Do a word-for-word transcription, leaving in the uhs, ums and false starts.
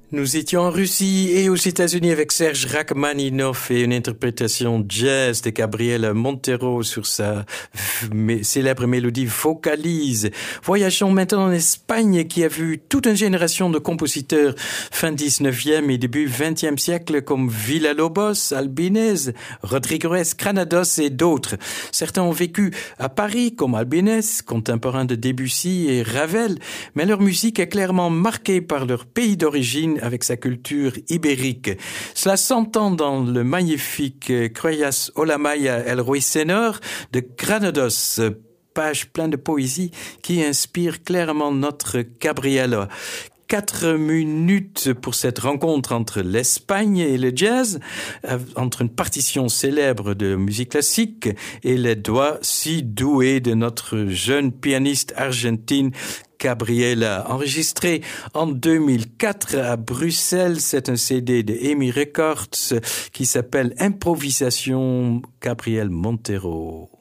Nous étions en Russie et aux États-Unis avec Serge Rachmaninov et une interprétation jazz de Gabriela Montero sur sa m- célèbre mélodie Vocalise. Voyageons maintenant en Espagne qui a vu toute une génération de compositeurs fin dix-neuvième et début vingtième siècle comme Villa-Lobos, Albinez, Rodrigo Granados et d'autres. Certains ont vécu à Paris comme Albinez, contemporain de Debussy et Ravel, mais leur musique est clairement marquée par leur pays d'origine avec sa culture ibérique. Cela s'entend dans le magnifique Croyas Olamaya El Ruiseñor de Granados, page pleine de poésie qui inspire clairement notre Gabriela. Quatre minutes pour cette rencontre entre l'Espagne et le jazz, entre une partition célèbre de musique classique et les doigts si doués de notre jeune pianiste argentine Gabriela, enregistré en deux mille quatre à Bruxelles. C'est un C D de E M I Records qui s'appelle Improvisation Gabriel Montero.